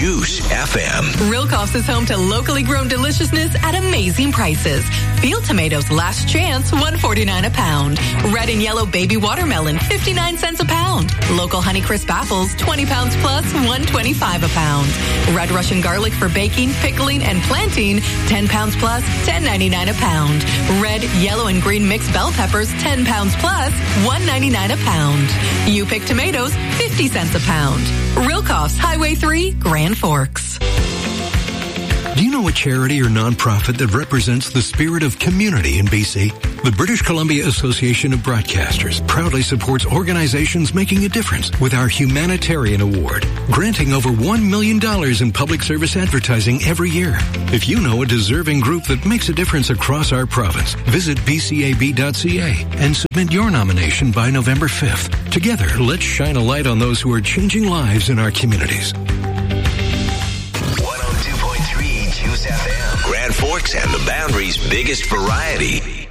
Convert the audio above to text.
Juice FM. Rilkoff's is home to locally grown deliciousness at amazing prices. Field tomatoes last chance, $1.49 a pound. Red and yellow baby watermelon, 59 cents a pound. Local Honeycrisp apples, 20 pounds plus, $1.25 a pound. Red Russian garlic for baking, pickling, and planting, 10 pounds plus, $10.99 a pound. Red, yellow, and green mixed bell peppers, 10 pounds plus, $1.99 a pound. You pick tomatoes, 50 cents a pound. Rilkoff's, Highway 3, Grand Forks. Do you know a charity or nonprofit that represents the spirit of community in BC? The British Columbia Association of Broadcasters proudly supports organizations making a difference with our Humanitarian Award, granting over $1 million in public service advertising every year. If you know a deserving group that makes a difference across our province, visit bcab.ca and submit your nomination by November 5th. Together, let's shine a light on those who are changing lives in our communities. 102.3 Juice FM. Grand Forks and the Boundary's biggest variety.